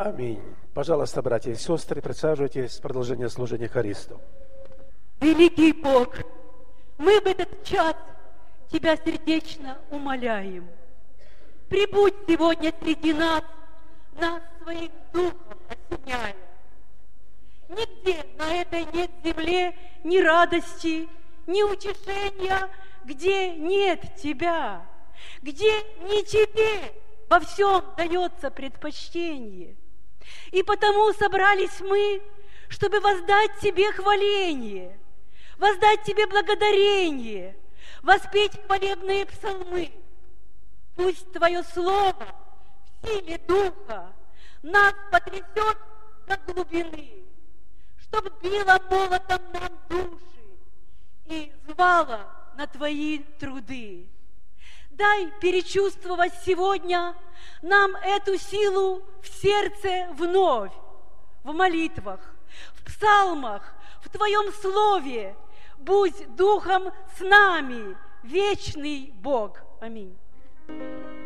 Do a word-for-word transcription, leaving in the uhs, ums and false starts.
Аминь. Пожалуйста, братья и сестры, присаживайтесь. Продолжение служения Христу. Великий Бог, мы в этот час Тебя сердечно умоляем. Прибудь сегодня среди нас, нас своим духом осеняя. Нигде на этой нет земле ни радости, ни утешения, где нет Тебя, где не Тебе во всем дается предпочтение. И потому собрались мы, чтобы воздать Тебе хваление, воздать Тебе благодарение, воспеть хвалебные псалмы. Пусть Твое Слово в силе Духа нас потрясет до глубины, чтоб било молотом нам души и звало на Твои труды. Дай перечувствовать сегодня нам эту силу в сердце вновь, в молитвах, в псалмах, в Твоем Слове. Будь Духом с нами, вечный Бог. Аминь.